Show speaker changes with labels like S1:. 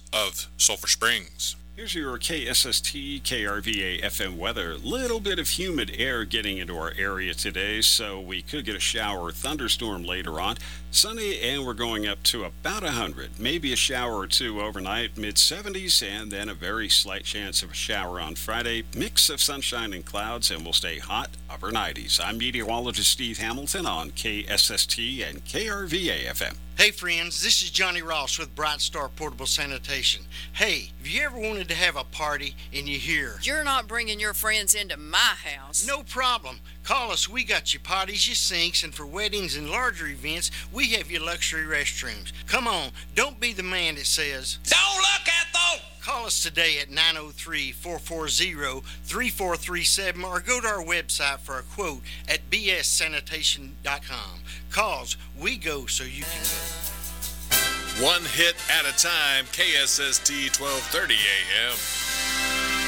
S1: of Sulphur Springs.
S2: Here's your KSST KRVA FM weather. Little bit of humid air getting into our area today, so we could get a shower or thunderstorm later on. Sunny, and we're going up to about 100. Maybe a shower or two overnight, mid-70s, and then a very slight chance of a shower on Friday. Mix of sunshine and clouds, and we'll stay hot, upper 90s. I'm meteorologist Steve Hamilton on KSST and KRVA FM.
S3: Hey friends, this is Johnny Ross with Bright Star Portable Sanitation. Hey, have you ever wanted to have a party and you hear,
S4: "You're not bringing your friends into my house"?
S3: No problem. Call us. We got your potties, your sinks, and for weddings and larger events, we have your luxury restrooms. Come on, don't be the man that says,
S1: "Don't look at them!"
S3: Call us today at 903-440-3437 or go to our website for a quote at bssanitation.com. Cause we go so you can go.
S1: One hit at a time, KSST 1230 AM.